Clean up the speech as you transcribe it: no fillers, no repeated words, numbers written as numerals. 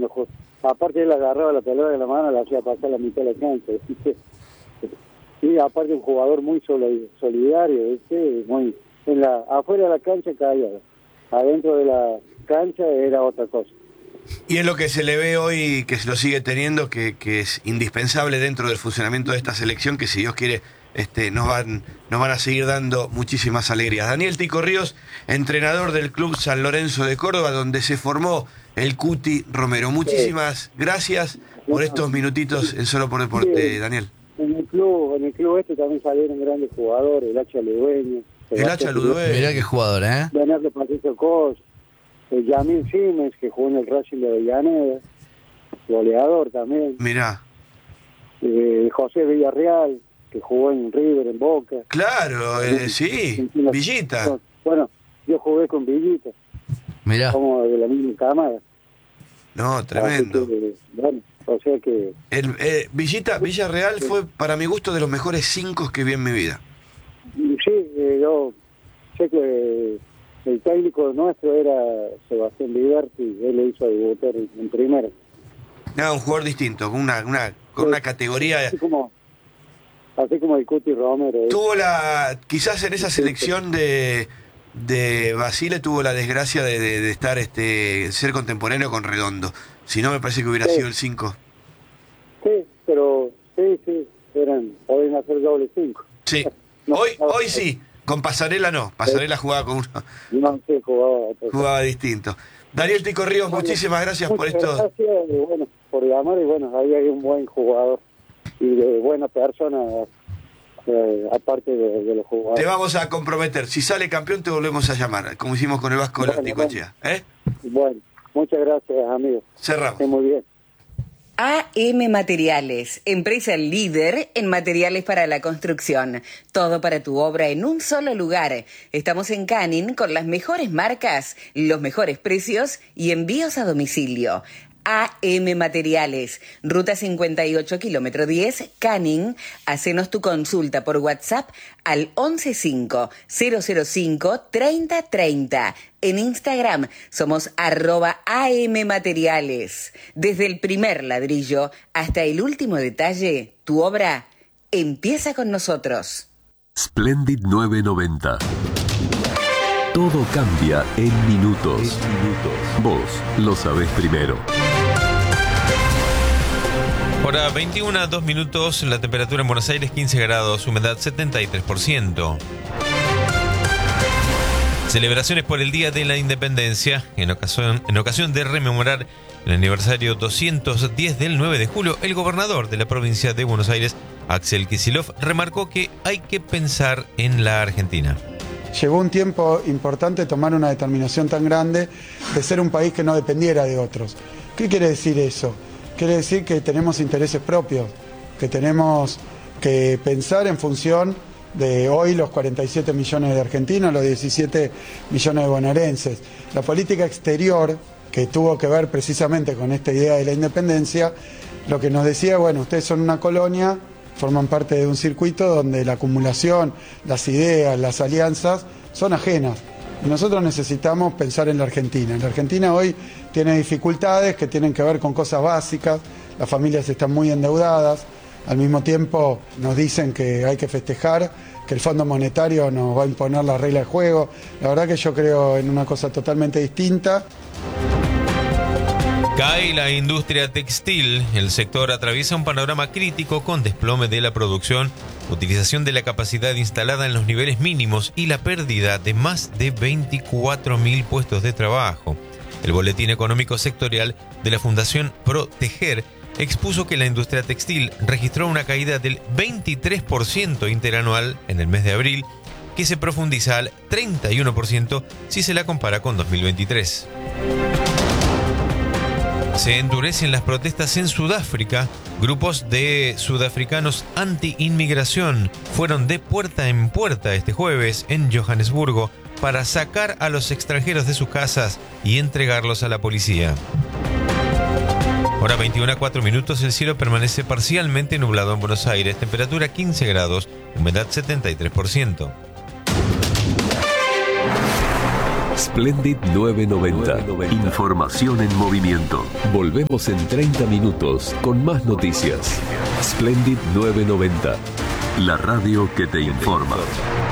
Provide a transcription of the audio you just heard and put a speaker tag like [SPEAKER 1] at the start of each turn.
[SPEAKER 1] aparte él agarraba la pelota de la mano, la hacía pasar la mitad de la cancha, ¿viste? Y aparte un jugador muy solidario, ¿viste? Muy, afuera de la cancha caía, adentro de la cancha era otra cosa.
[SPEAKER 2] Y es lo que se le ve hoy, que se lo sigue teniendo, que es indispensable dentro del funcionamiento de esta selección, que si Dios quiere nos van a seguir dando muchísimas alegrías. Daniel Tico Ríos, entrenador del Club San Lorenzo de Córdoba, donde se formó el Cuti Romero. Muchísimas gracias por estos minutitos en Solo por Deporte, Daniel.
[SPEAKER 1] En el club también salieron grandes jugadores, el Hacha Ludueño.
[SPEAKER 2] El Hacha Ludueño.
[SPEAKER 3] Mirá qué jugador, ¿eh?
[SPEAKER 1] Bernardo Patricio Cos, el Yamil Siemens, que jugó en el Racing de Avellaneda, goleador también.
[SPEAKER 2] Mirá.
[SPEAKER 1] José Villarreal, que jugó en River, en Boca.
[SPEAKER 2] Claro, sí, Villita.
[SPEAKER 1] Bueno, yo jugué con Villita.
[SPEAKER 3] Mirá.
[SPEAKER 1] Como de la misma cámara.
[SPEAKER 2] No, tremendo.
[SPEAKER 1] Bueno, o sea que...
[SPEAKER 2] Villarreal fue, para mi gusto, de los mejores 5 que vi en mi vida.
[SPEAKER 1] Sí, yo sé que el técnico nuestro era Sebastián Liberti, él le hizo debutar en primera.
[SPEAKER 2] No, un jugador distinto, con una categoría...
[SPEAKER 1] Así como el Cuti Romero.
[SPEAKER 2] Tuvo quizás en esa selección de Basile tuvo la desgracia de estar ser contemporáneo con Redondo. Si no, me parece que hubiera sido el 5.
[SPEAKER 1] Sí, pero sí, podían hacer doble 5.
[SPEAKER 2] Sí, hoy sí, con Pasarela no. Pasarela jugaba con uno.
[SPEAKER 1] No, sí,
[SPEAKER 2] jugaba distinto. Daniel Tico Ríos, muchísimas gracias por esto.
[SPEAKER 1] Gracias, por llamar, y ahí hay un buen jugador y de buena persona, aparte de los jugadores.
[SPEAKER 2] Te vamos a comprometer. Si sale campeón, te volvemos a llamar, como hicimos con el Vasco Nicochea.
[SPEAKER 1] Bueno, muchas gracias, amigo.
[SPEAKER 2] Cerramos.
[SPEAKER 1] Muy bien.
[SPEAKER 4] AM Materiales, empresa líder en materiales para la construcción. Todo para tu obra en un solo lugar. Estamos en Canning con las mejores marcas, los mejores precios y envíos a domicilio. AM Materiales, Ruta 58, kilómetro 10, Canning. Hacenos tu consulta por WhatsApp al 115-005-3030. En Instagram somos @AM Materiales. Desde el primer ladrillo hasta el último detalle, tu obra empieza con nosotros.
[SPEAKER 5] Splendid 990. Todo cambia en minutos. Vos lo sabés primero.
[SPEAKER 6] Hora 21, 2 minutos, la temperatura en Buenos Aires 15 grados, humedad 73%. Celebraciones por el Día de la Independencia, en ocasión de rememorar el aniversario 210 del 9 de julio, el gobernador de la provincia de Buenos Aires, Axel Kicillof, remarcó que hay que pensar en la Argentina.
[SPEAKER 7] Llegó un tiempo importante tomar una determinación tan grande de ser un país que no dependiera de otros. ¿Qué quiere decir eso? Quiere decir que tenemos intereses propios, que tenemos que pensar en función de hoy los 47 millones de argentinos, los 17 millones de bonaerenses. La política exterior, que tuvo que ver precisamente con esta idea de la independencia, lo que nos decía, ustedes son una colonia, forman parte de un circuito donde la acumulación, las ideas, las alianzas son ajenas. Y nosotros necesitamos pensar en la Argentina. La Argentina hoy tiene dificultades que tienen que ver con cosas básicas, las familias están muy endeudadas, al mismo tiempo nos dicen que hay que festejar, que el Fondo Monetario nos va a imponer la regla de juego. La verdad que yo creo en una cosa totalmente distinta.
[SPEAKER 6] Cae la industria textil. El sector atraviesa un panorama crítico con desplome de la producción, utilización de la capacidad instalada en los niveles mínimos y la pérdida de más de 24.000 puestos de trabajo. El Boletín Económico Sectorial de la Fundación Proteger expuso que la industria textil registró una caída del 23% interanual en el mes de abril, que se profundiza al 31% si se la compara con 2023. Se endurecen las protestas en Sudáfrica. Grupos de sudafricanos anti-inmigración fueron de puerta en puerta este jueves en Johannesburgo para sacar a los extranjeros de sus casas y entregarlos a la policía. Hora 21, 4 minutos, el cielo permanece parcialmente nublado en Buenos Aires, temperatura 15 grados, humedad 73%.
[SPEAKER 5] Splendid 990. Información en movimiento. Volvemos en 30 minutos con más noticias. Splendid 990. La radio que te informa.